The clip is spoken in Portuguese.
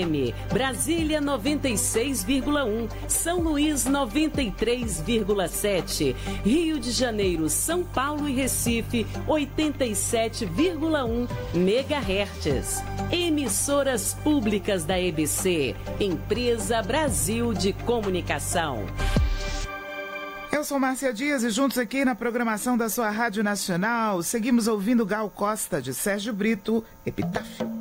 Brasília 96,1, São Luís 93,7, Rio de Janeiro, São Paulo e Recife 87,1 MHz. Emissoras públicas da EBC, Empresa Brasil de Comunicação. Eu sou Márcia Dias e juntos aqui na programação da sua Rádio Nacional, seguimos ouvindo Gal Costa, de Sérgio Brito, Epitáfio.